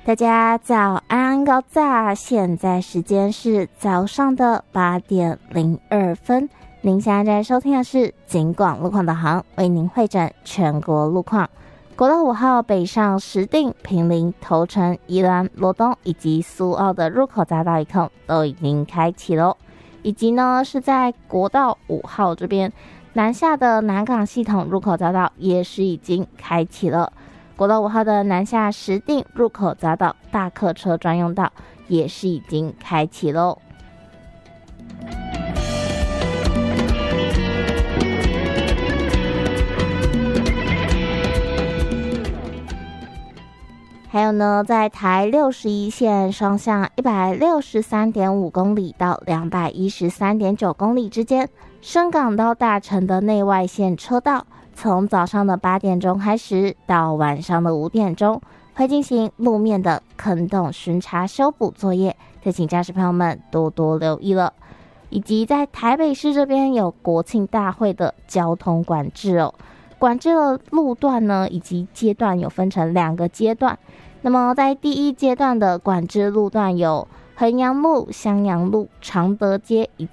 大家早安高早，现在时间是早上的8点02分。您现在收听的是警广路况导航，为您会诊全国路况。国道5号北上石碇、坪林、头城、宜兰、罗东以及苏澳的入口匝道一控都已经开启咯，以及呢是在国道5号这边南下的南港系统入口匝道也是已经开启了。国道5号的南下石碇入口匝道大客车专用道也是已经开启咯。还有呢，在台61线双向 163.5 公里到 213.9 公里之间，深港到大城的内外线车道从早上的8点钟开始到晚上的5点钟会进行路面的坑洞巡查修补作业，就请驾驶朋友们多多留意了。以及在台北市这边有国庆大会的交通管制哦，管制的路段呢以及阶段有分成2个阶段。那么在第一阶段的管制路段有衡阳路、襄阳路、常德街以